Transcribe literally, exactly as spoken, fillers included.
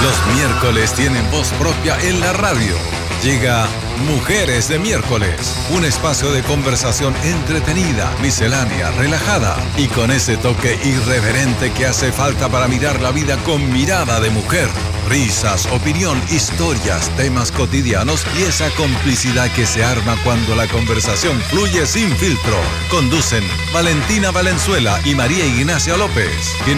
Los miércoles tienen voz propia en la radio. Llega Mujeres de Miércoles, un espacio de conversación entretenida, miscelánea, relajada y con ese toque irreverente que hace falta para mirar la vida con mirada de mujer. Risas, opinión, historias, temas cotidianos y esa complicidad que se arma cuando la conversación fluye sin filtro. Conducen Valentina Valenzuela y María Ignacia López.